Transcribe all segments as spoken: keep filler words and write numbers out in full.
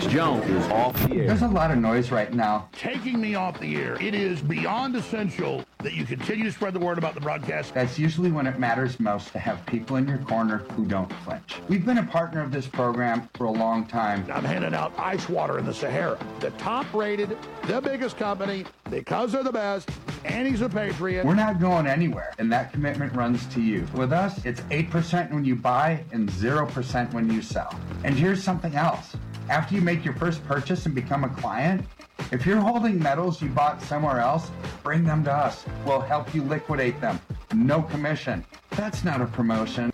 Alex Jones is off the air. There's a lot of noise right now. Taking me off the air. It is beyond essential that you continue to spread the word about the broadcast. That's usually when it matters most to have people in your corner who don't flinch. We've been a partner of this program for a long time. I'm handing out ice water in the Sahara. The top-rated, the biggest company, because they're the best, and he's a patriot. We're not going anywhere, and that commitment runs to you. With us, it's eight percent when you buy and zero percent when you sell. And here's something else. After you make your first purchase and become a client, if you're holding metals you bought somewhere else, bring them to us. We'll help you liquidate them. No commission. That's not a promotion.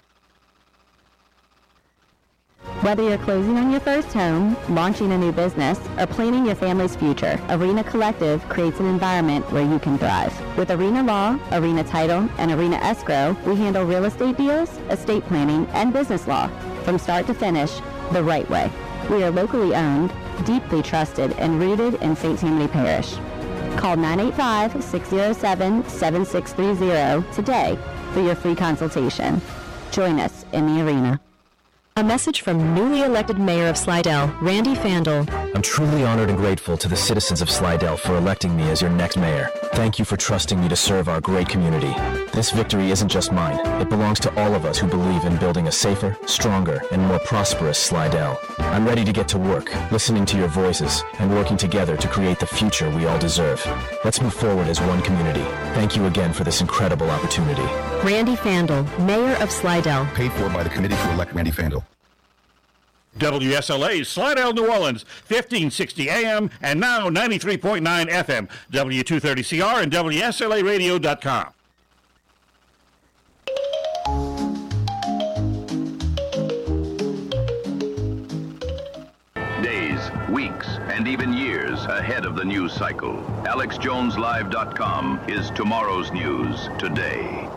Whether you're closing on your first home, launching a new business, or planning your family's future, Arena Collective creates an environment where you can thrive. With Arena Law, Arena Title, and Arena Escrow, we handle real estate deals, estate planning, and business law from start to finish the right way. We are locally owned, deeply trusted, and rooted in Saint Tammany Parish. Call nine eight five, six zero seven, seven six three zero today for your free consultation. Join us in the arena. A message from newly elected Mayor of Slidell, Randy Fandel. I'm truly honored and grateful to the citizens of Slidell for electing me as your next mayor. Thank you for trusting me to serve our great community. This victory isn't just mine. It belongs to all of us who believe in building a safer, stronger, and more prosperous Slidell. I'm ready to get to work, listening to your voices, and working together to create the future we all deserve. Let's move forward as one community. Thank you again for this incredible opportunity. Randy Fandel, Mayor of Slidell. Paid for by the committee to elect Randy Fandel. W S L A, Slidell, New Orleans, fifteen sixty A M and now ninety-three point nine F M, W two thirty C R and W S L A radio dot com. Days, weeks, and even years ahead of the news cycle. Alex Jones Live dot com is tomorrow's news today.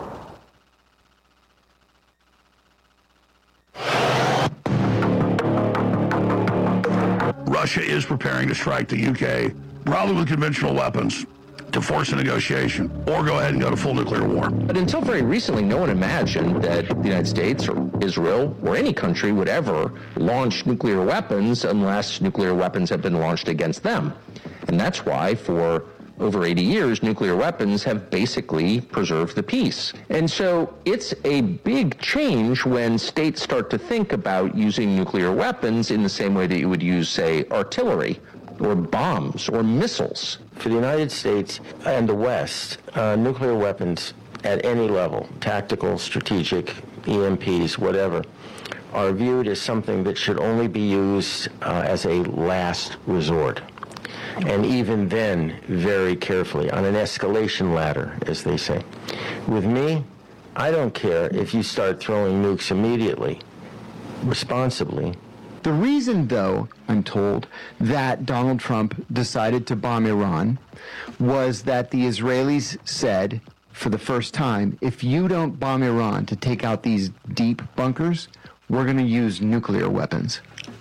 Russia is preparing to strike the U K, probably with conventional weapons, to force a negotiation or go ahead and go to full nuclear war. But until very recently, no one imagined that the United States or Israel or any country would ever launch nuclear weapons unless nuclear weapons have been launched against them. And that's why for over eighty years, nuclear weapons have basically preserved the peace. And so it's a big change when states start to think about using nuclear weapons in the same way that you would use, say, artillery or bombs or missiles. For the United States and the West, uh, nuclear weapons at any level, tactical, strategic, E M Ps, whatever, are viewed as something that should only be used uh, as a last resort. And even then, very carefully, on an escalation ladder, as they say. With me, I don't care if you start throwing nukes immediately, responsibly. The reason, though, I'm told, that Donald Trump decided to bomb Iran was that the Israelis said, for the first time, if you don't bomb Iran to take out these deep bunkers, we're going to use nuclear weapons.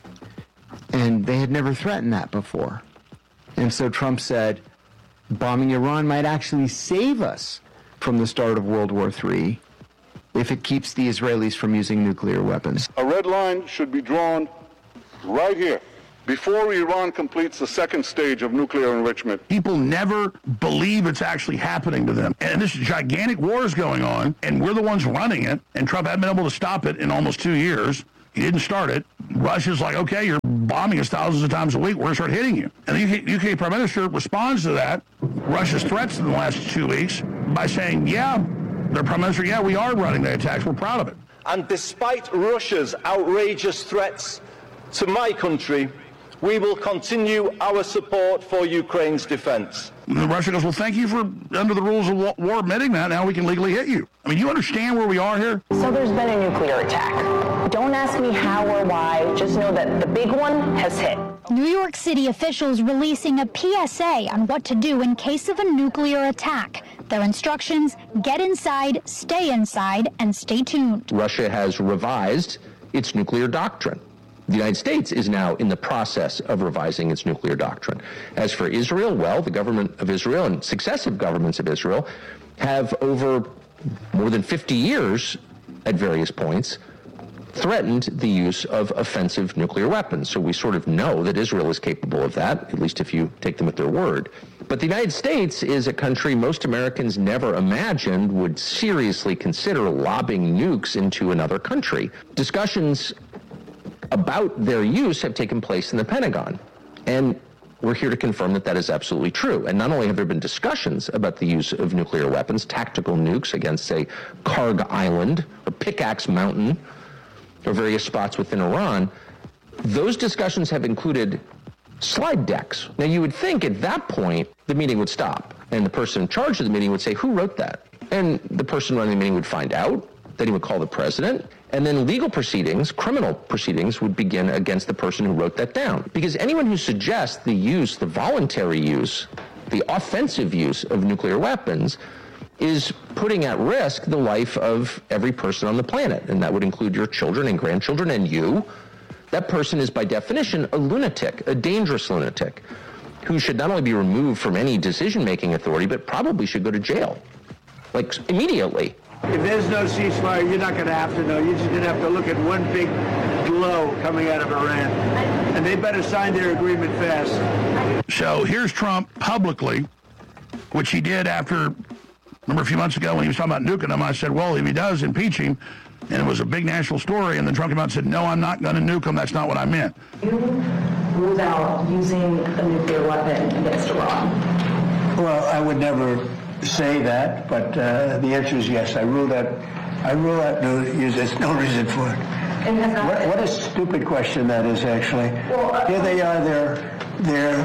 And they had never threatened that before. And so Trump said, bombing Iran might actually save us from the start of World War Three if it keeps the Israelis from using nuclear weapons. A red line should be drawn right here before Iran completes the second stage of nuclear enrichment. People never believe it's actually happening to them. And this gigantic war is going on, and we're the ones running it, and Trump hadn't been able to stop it in almost two years. He didn't start it. Russia's like, okay, you're bombing us thousands of times a week. We're going to start hitting you. And the U K, U K Prime Minister responds to that, Russia's threats in the last two weeks, by saying, yeah, their Prime Minister, yeah, we are running the attacks. We're proud of it. And despite Russia's outrageous threats to my country, we will continue our support for Ukraine's defense. And Russia goes, well, thank you for, under the rules of war, admitting that. Now we can legally hit you. I mean, you understand where we are here? So there's been a nuclear attack. Don't ask me how or why. Just know that the big one has hit. New York City officials releasing a P S A on what to do in case of a nuclear attack. Their instructions, get inside, stay inside, and stay tuned. Russia has revised its nuclear doctrine. The United States is now in the process of revising its nuclear doctrine. As for Israel, well, the government of Israel and successive governments of Israel have over more than fifty years at various points threatened the use of offensive nuclear weapons. So we sort of know that Israel is capable of that, at least if you take them at their word. But the United States is a country most Americans never imagined would seriously consider lobbing nukes into another country. Discussions about their use have taken place in the Pentagon. And we're here to confirm that that is absolutely true. And not only have there been discussions about the use of nuclear weapons, tactical nukes against, say, Karg Island or Pickaxe Mountain or various spots within Iran, those discussions have included slide decks. Now, you would think at that point the meeting would stop and the person in charge of the meeting would say, who wrote that? And the person running the meeting would find out. Then he would call the president, and then legal proceedings, criminal proceedings, would begin against the person who wrote that down. Because anyone who suggests the use, the voluntary use, the offensive use of nuclear weapons is putting at risk the life of every person on the planet, and that would include your children and grandchildren and you. That person is, by definition, a lunatic, a dangerous lunatic, who should not only be removed from any decision-making authority, but probably should go to jail, like immediately. If there's no ceasefire, you're not going to have to know. You're just going to have to look at one big glow coming out of Iran. And they better sign their agreement fast. So here's Trump publicly, which he did after, remember a few months ago when he was talking about nuking him, I said, well, if he does, impeach him. And it was a big national story. And then Trump came out and said, no, I'm not going to nuke him. That's not what I meant. You ruled out using a nuclear weapon against Iran. Well, I would never say that, but uh, the answer is yes. I rule that. I rule out no use. There's no reason for it. What, what a stupid question that is, actually. Well, uh, Here they are. They're they're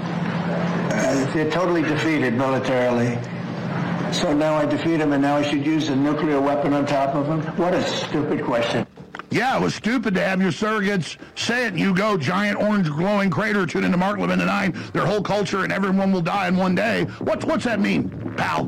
uh, they're totally defeated militarily. So now I defeat them, and now I should use a nuclear weapon on top of them. What a stupid question. Yeah, it was stupid to have your surrogates say it, and you go, giant orange glowing crater, tune into Mark Levin nine, their whole culture, and everyone will die in one day. What, what's that mean, pal?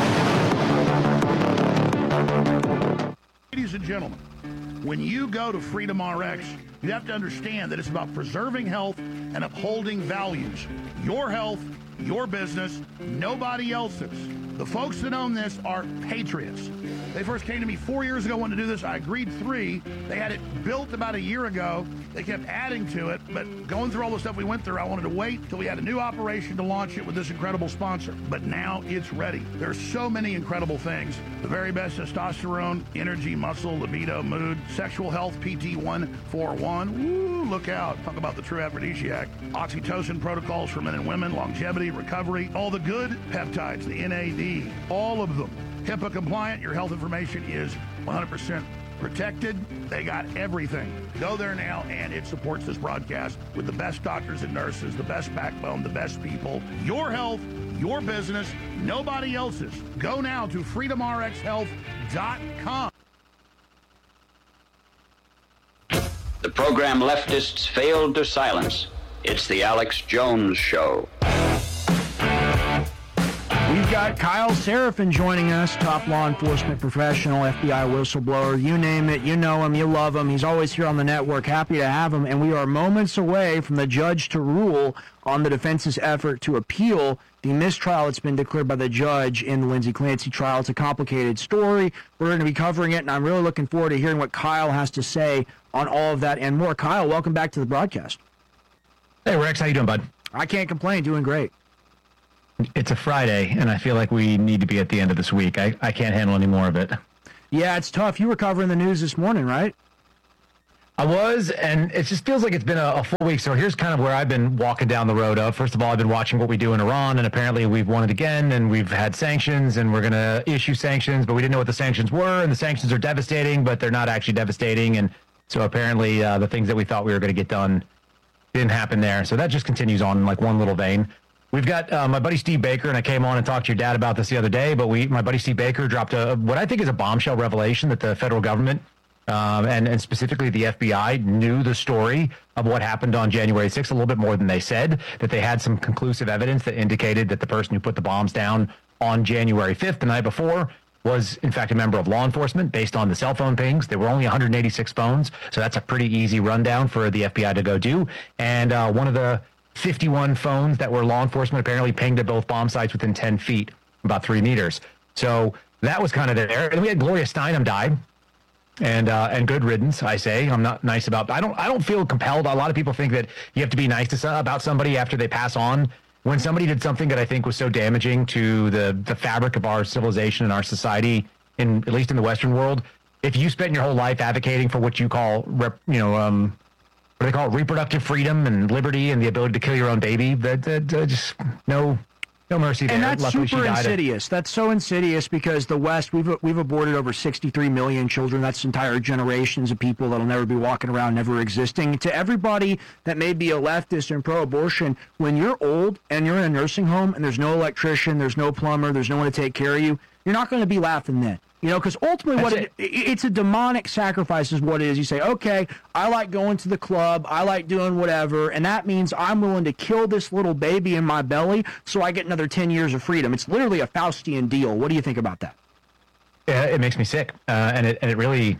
Ladies and gentlemen, when you go to Freedom R X, you have to understand that it's about preserving health and upholding values. Your health, your business, nobody else's. The folks that own this are patriots. They first came to me four years ago wanting to do this. I agreed three. They had it built about a year ago. They kept adding to it, but going through all the stuff we went through, I wanted to wait till we had a new operation to launch it with this incredible sponsor. But now it's ready. There's so many incredible things. The very best testosterone, energy, muscle, libido, mood, sexual health, P T one forty-one. Woo, look out. Talk about the true aphrodisiac. Oxytocin protocols for men and women, longevity, recovery, all the good peptides, the N A D, all of them. HIPAA compliant, your health information is one hundred percent protected. They got everything. Go there now, and it supports this broadcast with the best doctors and nurses, the best backbone, the best people. Your health, your business, nobody else's. Go now to freedom r x health dot com. The program leftists failed to silence. It's the Alex Jones Show. We've got Kyle Seraphin joining us, top law enforcement professional, F B I whistleblower. You name it, you know him, you love him. He's always here on the network. Happy to have him. And we are moments away from the judge to rule on the defense's effort to appeal the mistrial that's been declared by the judge in the Lindsay Clancy trial. It's a complicated story. We're going to be covering it, and I'm really looking forward to hearing what Kyle has to say on all of that and more. Kyle, welcome back to the broadcast. Hey, Rex. How you doing, bud? I can't complain. Doing great. It's a Friday, and I feel like we need to be at the end of this week. I, I can't handle any more of it. Yeah, it's tough. You were covering the news this morning, right? I was, and it just feels like it's been a, a full week. So here's kind of where I've been walking down the road of. First of all, I've been watching what we do in Iran, and apparently we've won it again, and we've had sanctions, and we're going to issue sanctions, but we didn't know what the sanctions were, and the sanctions are devastating, but they're not actually devastating. And so apparently uh, the things that we thought we were going to get done didn't happen there. So that just continues on in like one little vein. We've got uh, my buddy Steve Baker, and I came on and talked to your dad about this the other day, but we, my buddy Steve Baker dropped a, what I think is a bombshell revelation that the federal government um, and, and specifically the F B I knew the story of what happened on January sixth a little bit more than they said, that they had some conclusive evidence that indicated that the person who put the bombs down on January fifth, the night before, was in fact a member of law enforcement based on the cell phone pings. There were only one hundred eighty-six phones, so that's a pretty easy rundown for the F B I to go do. And uh, one of the fifty-one phones that were law enforcement apparently pinged at both bomb sites within ten feet, about three meters. So that was kind of there. And we had Gloria Steinem died. And uh, and good riddance, I say. I'm not nice about. I don't. I don't feel compelled. A lot of people think that you have to be nice to some, about somebody after they pass on. When somebody did something that I think was so damaging to the the fabric of our civilization and our society, in at least in the Western world, if you spent your whole life advocating for what you call, rep, you know, um, what do they call it, reproductive freedom and liberty and the ability to kill your own baby, that, that uh, just no. No mercy there. And that's Luckily, super she died insidious. Of- that's so insidious because the West, we've we've aborted over sixty-three million children. That's entire generations of people that'll never be walking around, never existing. To everybody that may be a leftist and pro-abortion, when you're old and you're in a nursing home and there's no electrician, there's no plumber, there's no one to take care of you, you're not going to be laughing then. You know, because ultimately what it, it, it's a demonic sacrifice is what it is. You say, okay, I like going to the club, I like doing whatever, and that means I'm willing to kill this little baby in my belly so I get another ten years of freedom. It's literally a Faustian deal. What do you think about that? Yeah, it makes me sick. Uh, and it and it really,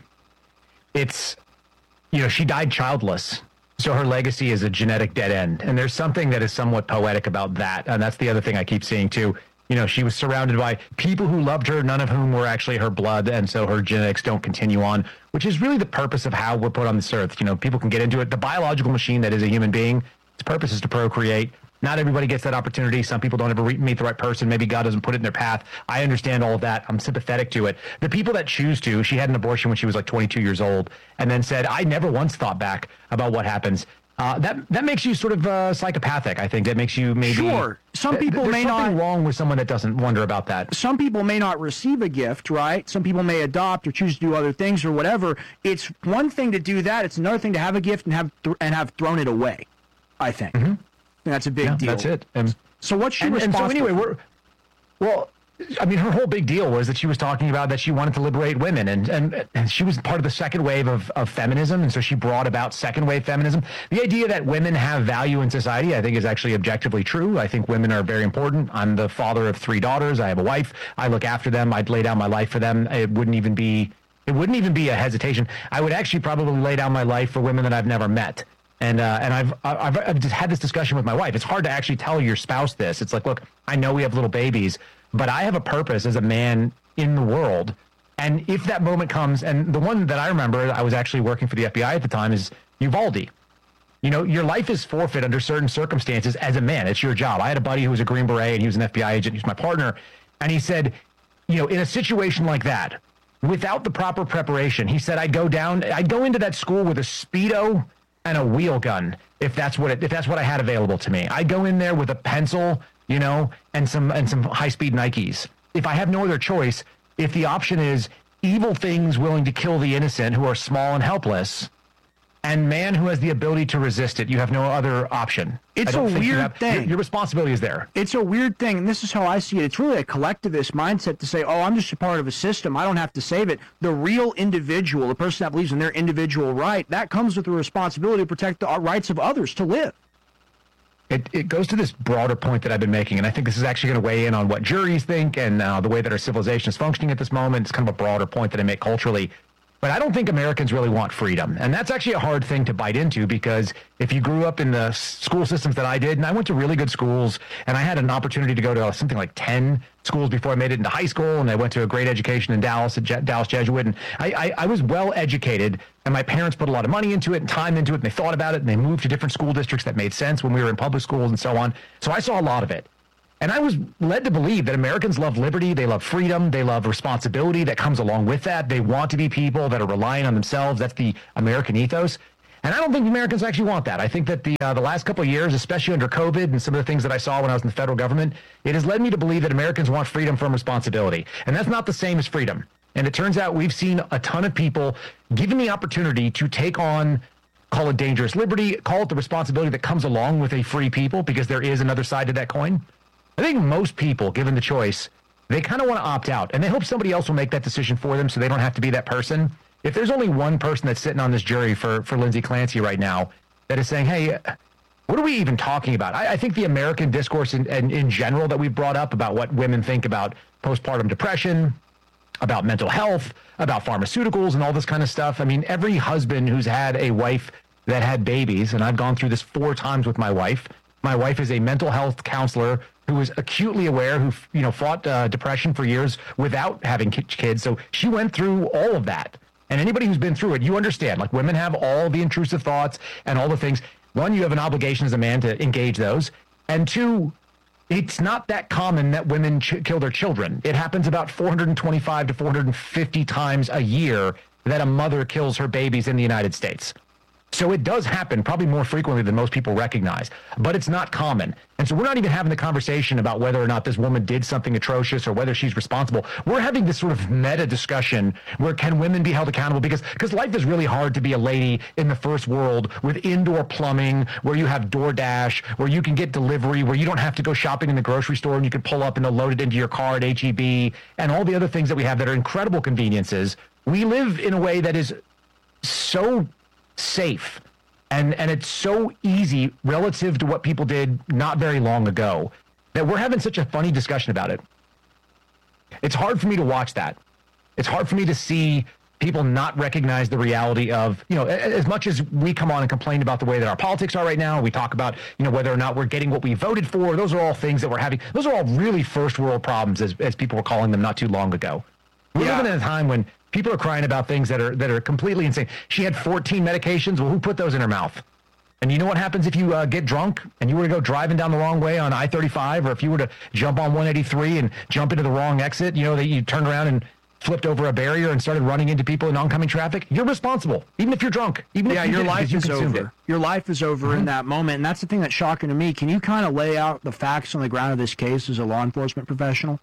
it's, you know, she died childless. So her legacy is a genetic dead end. And there's something that is somewhat poetic about that. And that's the other thing I keep seeing too. You know, she was surrounded by people who loved her, none of whom were actually her blood, and so her genetics don't continue on, which is really the purpose of how we're put on this earth. You know, people can get into it. The biological machine that is a human being, its purpose is to procreate. Not everybody gets that opportunity. Some people don't ever re- meet the right person. Maybe God doesn't put it in their path. I understand all of that. I'm sympathetic to it. The people that choose to, she had an abortion when she was like twenty-two years old, and then said, I never once thought back about what happens. Uh, that that makes you sort of uh, psychopathic, I think. That makes you maybe... Sure. Some people there's may something not... wrong with someone that doesn't wonder about that. Some people may not receive a gift, right? Some people may adopt or choose to do other things or whatever. It's one thing to do that. It's another thing to have a gift and have th- and have thrown it away, I think. Mm-hmm. And that's a big yeah, deal. That's it. And, so what's she and, responsible and so anyway, for? we're... Well... I mean, her whole big deal was that she was talking about that she wanted to liberate women, and, and, and she was part of the second wave of, of feminism, and so she brought about second wave feminism. The idea that women have value in society, I think, is actually objectively true. I think women are very important. I'm the father of three daughters. I have a wife. I look after them. I'd lay down my life for them. It wouldn't even be it wouldn't even be a hesitation. I would actually probably lay down my life for women that I've never met. And uh, and I've, I've I've just had this discussion with my wife. It's hard to actually tell your spouse this. It's like, look, I know we have little babies, but I have a purpose as a man in the world. And if that moment comes, and the one that I remember, I was actually working for the F B I at the time, is Uvalde. You know, your life is forfeit under certain circumstances as a man. It's your job. I had a buddy who was a Green Beret, and he was an F B I agent. He was my partner. And he said, you know, in a situation like that, without the proper preparation, he said, I'd go down, I'd go into that school with a Speedo and a wheel gun, if that's what it, if that's what I had available to me. I'd go in there with a pencil, you know, and some and some high-speed Nikes. If I have no other choice, if the option is evil things willing to kill the innocent who are small and helpless, and man who has the ability to resist it, you have no other option. It's a weird have, thing. Your, your responsibility is there. It's a weird thing, and this is how I see it. It's really a collectivist mindset to say, oh, I'm just a part of a system. I don't have to save it. The real individual, the person that believes in their individual right, that comes with the responsibility to protect the rights of others to live. It, it goes to this broader point that I've been making, and I think this is actually going to weigh in on what juries think and uh, the way that our civilization is functioning at this moment. It's kind of a broader point that I make culturally. But I don't think Americans really want freedom. And that's actually a hard thing to bite into, because if you grew up in the school systems that I did, and I went to really good schools, and I had an opportunity to go to something like ten schools before I made it into high school, and I went to a great education in Dallas at Je- Dallas Jesuit, and I, I, I was well educated, and my parents put a lot of money into it and time into it, and they thought about it, and they moved to different school districts that made sense when we were in public schools and so on. So I saw a lot of it. And I was led to believe that Americans love liberty, they love freedom, they love responsibility that comes along with that. They want to be people that are relying on themselves. That's the American ethos. And I don't think Americans actually want that. I think that the uh, the last couple of years, especially under COVID and some of the things that I saw when I was in the federal government, it has led me to believe that Americans want freedom from responsibility. And that's not the same as freedom. And it turns out we've seen a ton of people given the opportunity to take on, call it dangerous liberty, call it the responsibility that comes along with a free people, because there is another side to that coin. I think most people, given the choice, they kind of want to opt out, and they hope somebody else will make that decision for them so they don't have to be that person. If there's only one person that's sitting on this jury for, for Lindsay Clancy right now that is saying, hey, what are we even talking about? I, I think the American discourse in, in, in general that we've brought up about what women think about postpartum depression, about mental health, about pharmaceuticals and all this kind of stuff. I mean, every husband who's had a wife that had babies, and I've gone through this four times with my wife. My wife is a mental health counselor who was acutely aware, who, you know, fought uh, depression for years without having kids. So she went through all of that. And anybody who's been through it, you understand, like women have all the intrusive thoughts and all the things. One, you have an obligation as a man to engage those. And two, it's not that common that women ch- kill their children. It happens about four hundred twenty-five to four hundred fifty times a year that a mother kills her babies in the United States. So it does happen probably more frequently than most people recognize, but it's not common. And so we're not even having the conversation about whether or not this woman did something atrocious or whether she's responsible. We're having this sort of meta discussion where can women be held accountable? Because because life is really hard to be a lady in the first world with indoor plumbing, where you have DoorDash, where you can get delivery, where you don't have to go shopping in the grocery store and you can pull up and they'll load it into your car at H E B, and all the other things that we have that are incredible conveniences. We live in a way that is so safe, and and it's so easy relative to what people did not very long ago that we're having such a funny discussion about it. It's hard for me to watch that. It's hard for me to see people not recognize the reality of, you know, as much as we come on and complain about the way that our politics are right now, we talk about, you know, whether or not we're getting what we voted for. Those are all things that we're having. Those are all really first world problems, as, as people were calling them not too long ago. We're yeah. living in a time when people are crying about things that are that are completely insane. She had fourteen medications. Well, who put those in her mouth? And you know what happens if you uh, get drunk and you were to go driving down the wrong way on I thirty-five, or if you were to jump on one eighty-three and jump into the wrong exit, you know, that you turned around and flipped over a barrier and started running into people in oncoming traffic, you're responsible, even if you're drunk. Even yeah, if you your did, life you is over. It. Your life is over mm-hmm. in that moment, and that's the thing that's shocking to me. Can you kind of lay out the facts on the ground of this case as a law enforcement professional?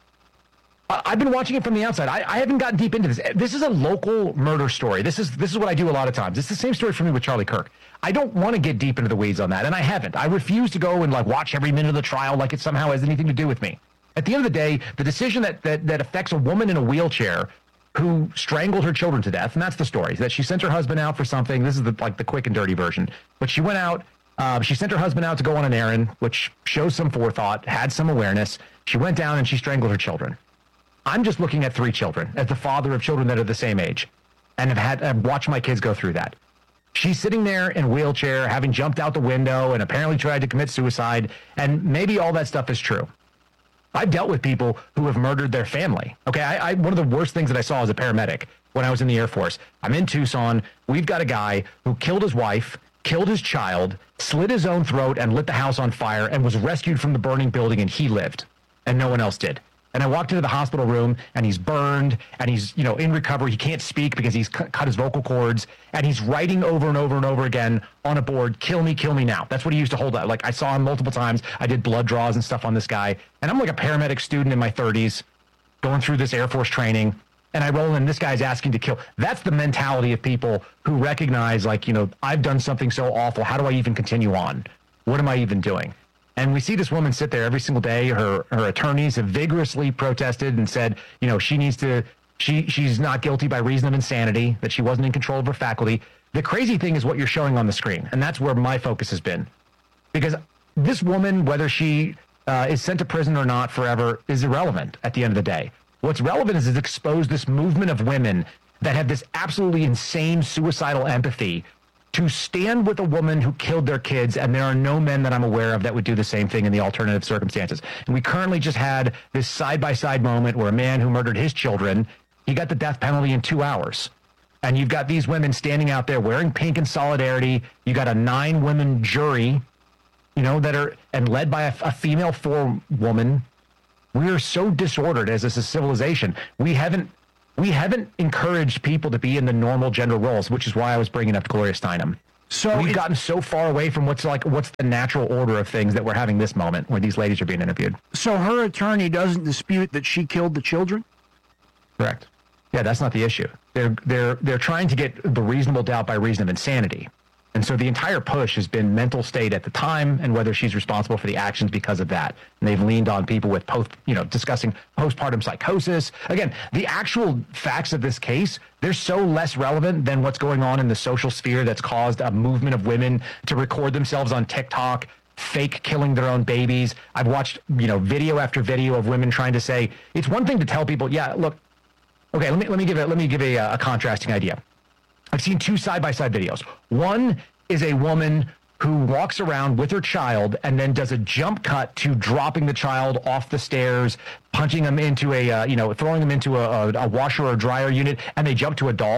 I've been watching it from the outside. I, I haven't gotten deep into this. This is a local murder story. This is this is what I do a lot of times. It's the same story for me with Charlie Kirk. I don't want to get deep into the weeds on that, and I haven't. I refuse to go and like watch every minute of the trial like it somehow has anything to do with me. At the end of the day, the decision that that, that affects a woman in a wheelchair who strangled her children to death, and that's the story, that she sent her husband out for something. This is the, like the quick and dirty version. But she went out. Uh, she sent her husband out to go on an errand, which shows some forethought, had some awareness. She went down and she strangled her children. I'm just looking at three children as the father of children that are the same age, and have had I've watched my kids go through that. She's sitting there in a wheelchair, having jumped out the window and apparently tried to commit suicide, and maybe all that stuff is true. I've dealt with people who have murdered their family. Okay, I, I one of the worst things that I saw as a paramedic when I was in the Air Force. I'm in Tucson. We've got a guy who killed his wife, killed his child, slit his own throat, and lit the house on fire, and was rescued from the burning building, and he lived, and no one else did. And I walked into the hospital room, and he's burned, and he's, you know, in recovery. He can't speak because he's cut, cut his vocal cords, and he's writing over and over and over again on a board, "Kill me, kill me now." That's what he used to hold up. Like, I saw him multiple times. I did blood draws and stuff on this guy, and I'm like a paramedic student in my thirties, going through this Air Force training, and I roll in, this guy's asking to kill. That's the mentality of people who recognize, like, you know, I've done something so awful. How do I even continue on? What am I even doing? And we see this woman sit there every single day. Her her attorneys have vigorously protested and said, you know, she needs to, she she's not guilty by reason of insanity, that she wasn't in control of her faculty. The crazy thing is what you're showing on the screen, and that's where my focus has been. Because this woman, whether she uh, is sent to prison or not forever, is irrelevant at the end of the day. What's relevant is it's exposed this movement of women that have this absolutely insane suicidal empathy to stand with a woman who killed their kids, and there are no men that I'm aware of that would do the same thing in the alternative circumstances. And we currently just had this side-by-side moment where a man who murdered his children, he got the death penalty in two hours. And you've got these women standing out there wearing pink in solidarity. You got a nine-women jury, you know, that are, and led by a, a female forewoman. We are so disordered as a civilization. We haven't We haven't encouraged people to be in the normal gender roles, which is why I was bringing up Gloria Steinem. So we've gotten so far away from what's like what's the natural order of things that we're having this moment where these ladies are being interviewed. So her attorney doesn't dispute that she killed the children? Correct. Yeah, that's not the issue. They're they're they're trying to get the reasonable doubt by reason of insanity. And so the entire push has been mental state at the time and whether she's responsible for the actions because of that. And they've leaned on people with post, you know, discussing postpartum psychosis. Again, the actual facts of this case, they're so less relevant than what's going on in the social sphere that's caused a movement of women to record themselves on TikTok, fake killing their own babies. I've watched, you know, video after video of women trying to say, it's one thing to tell people, yeah, look, okay, let me let me give a let me give a, a contrasting idea. I've seen two side-by-side videos. One is a woman who walks around with her child and then does a jump cut to dropping the child off the stairs, punching them into a, uh, you know, throwing them into a, a, a washer or dryer unit, and they jump to a doll.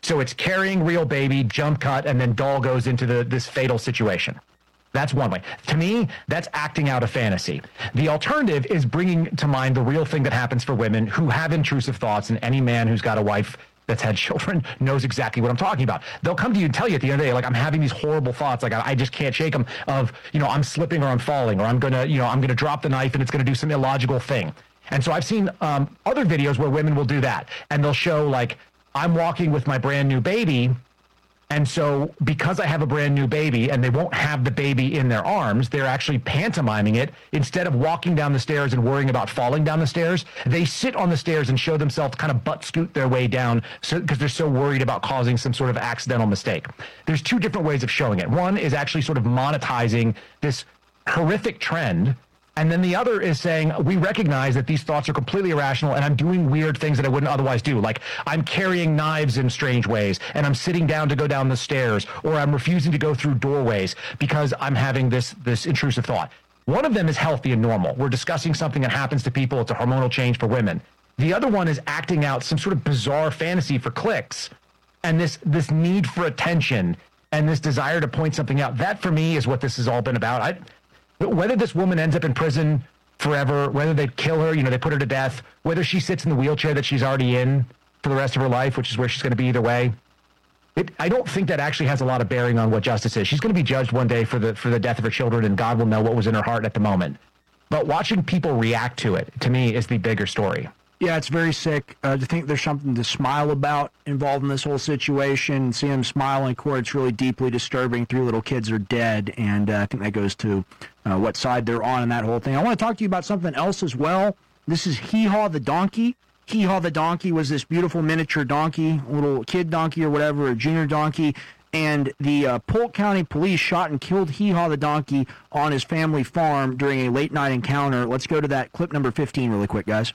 So it's carrying real baby, jump cut, and then doll goes into the this fatal situation. That's one way. To me, that's acting out a fantasy. The alternative is bringing to mind the real thing that happens for women who have intrusive thoughts, and any man who's got a wife that's had children knows exactly what I'm talking about. They'll come to you and tell you at the end of the day, like, I'm having these horrible thoughts, like I, I just can't shake them, of, you know, I'm slipping or I'm falling, or I'm gonna, you know, I'm gonna drop the knife and it's gonna do some illogical thing. And so I've seen um, other videos where women will do that, and they'll show, like, I'm walking with my brand new baby, and so because I have a brand new baby and they won't have the baby in their arms, they're actually pantomiming it. Instead of walking down the stairs and worrying about falling down the stairs, they sit on the stairs and show themselves kind of butt scoot their way down so, because they're so worried about causing some sort of accidental mistake. There's two different ways of showing it. One is actually sort of monetizing this horrific trend. And then the other is saying, we recognize that these thoughts are completely irrational and I'm doing weird things that I wouldn't otherwise do. Like I'm carrying knives in strange ways, and I'm sitting down to go down the stairs, or I'm refusing to go through doorways because I'm having this, this intrusive thought. One of them is healthy and normal. We're discussing something that happens to people. It's a hormonal change for women. The other one is acting out some sort of bizarre fantasy for clicks, and this, this need for attention and this desire to point something out. That for me is what this has all been about. I, Whether this woman ends up in prison forever, whether they kill her, you know, they put her to death, whether she sits in the wheelchair that she's already in for the rest of her life, which is where she's going to be either way, it, I don't think that actually has a lot of bearing on what justice is. She's going to be judged one day for the for the death of her children, and God will know what was in her heart at the moment. But watching people react to it, to me, is the bigger story. Yeah, it's very sick uh, to think there's something to smile about involved in this whole situation. See them smile in court, it's really deeply disturbing. Three little kids are dead, and uh, I think that goes to uh, what side they're on in that whole thing. I want to talk to you about something else as well. This is Hee Haw the donkey. Hee Haw the donkey was this beautiful miniature donkey, a little kid donkey or whatever, a junior donkey, and the uh, Polk County Police shot and killed Hee Haw the donkey on his family farm during a late-night encounter. Let's go to that clip number fifteen really quick, guys.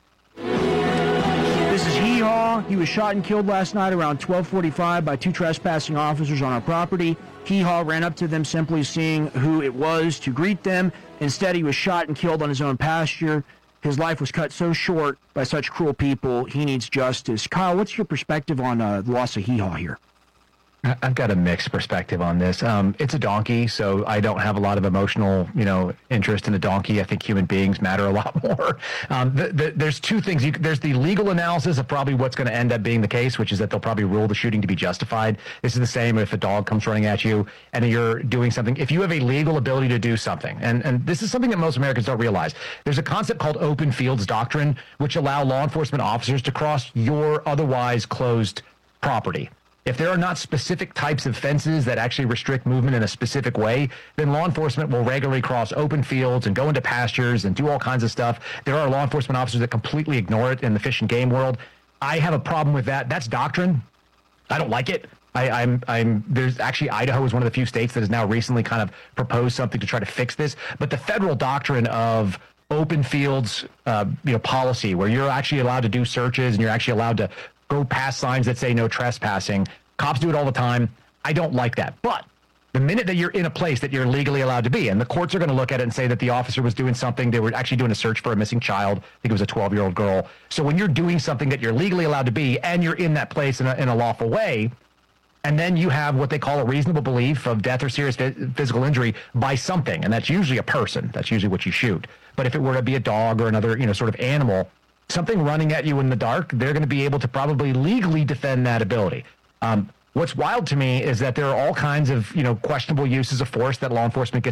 This is Hee Haw. He was shot and killed last night around twelve forty-five by two trespassing officers on our property. Hee Haw ran up to them, simply seeing who it was, to greet them. Instead, he was shot and killed on his own pasture. His life was cut so short by such cruel people. He needs justice. Kyle, what's your perspective on uh, the loss of Hee Haw here? I've got a mixed perspective on this. Um, it's a donkey, so I don't have a lot of emotional, you know, interest in a donkey. I think human beings matter a lot more. Um, the, the, there's two things. You, there's the legal analysis of probably what's going to end up being the case, which is that they'll probably rule the shooting to be justified. This is the same if a dog comes running at you and you're doing something. If you have a legal ability to do something, and, and this is something that most Americans don't realize, there's a concept called open fields doctrine, which allow law enforcement officers to cross your otherwise closed property. If there are not specific types of fences that actually restrict movement in a specific way, then law enforcement will regularly cross open fields and go into pastures and do all kinds of stuff. There are law enforcement officers that completely ignore it in the fish and game world. I have a problem with that. That's doctrine. I don't like it. I, I'm, I'm, there's actually, Idaho is one of the few states that has now recently kind of proposed something to try to fix this. But the federal doctrine of open fields, uh, you know, policy, where you're actually allowed to do searches and you're actually allowed to go past signs that say no trespassing. Cops do it all the time. I don't like that. But the minute that you're in a place that you're legally allowed to be, and the courts are going to look at it and say that the officer was doing something, they were actually doing a search for a missing child. I think it was a twelve-year-old girl. So when you're doing something that you're legally allowed to be, and you're in that place in a, in a lawful way, and then you have what they call a reasonable belief of death or serious physical injury by something, and that's usually a person. That's usually what you shoot. But if it were to be a dog or another, you know, sort of animal, something running at you in the dark, they're going to be able to probably legally defend that ability. Um, what's wild to me is that there are all kinds of, you know, questionable uses of force that law enforcement gets